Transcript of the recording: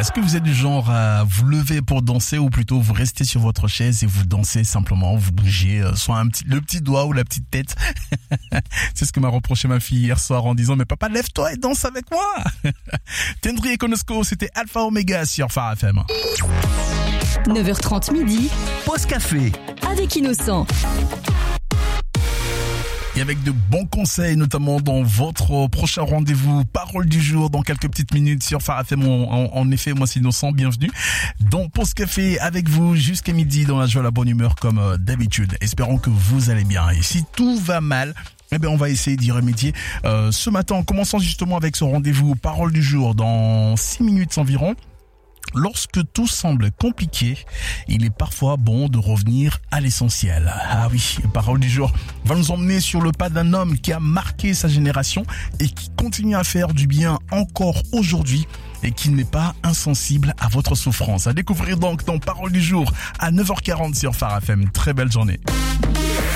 Est-ce que vous êtes du genre à vous lever pour danser ou plutôt vous restez sur votre chaise et vous dansez simplement, vous bougez soit le petit doigt ou la petite tête? C'est ce que m'a reproché ma fille hier soir en disant mais papa lève-toi et danse avec moi. Tendry et Konosko, c'était Alpha Omega sur Phare FM. 9h30 midi, Pause café avec Innocent. Et avec de bons conseils, notamment dans votre prochain rendez-vous Parole du jour dans quelques petites minutes sur Phare FM. En effet, moi c'est Innocent, bienvenue dans Pause Café avec vous jusqu'à midi dans la joie, la bonne humeur comme d'habitude. Espérons que vous allez bien. Et si tout va mal, eh bien, on va essayer d'y remédier ce matin en commençant justement avec ce rendez-vous Parole du jour dans 6 minutes environ. Lorsque tout semble compliqué, il est parfois bon de revenir à l'essentiel. Ah oui, Parole du jour va nous emmener sur le pas d'un homme qui a marqué sa génération et qui continue à faire du bien encore aujourd'hui et qui n'est pas insensible à votre souffrance. À découvrir donc dans Parole du jour à 9h40 sur Phare FM. Très belle journée.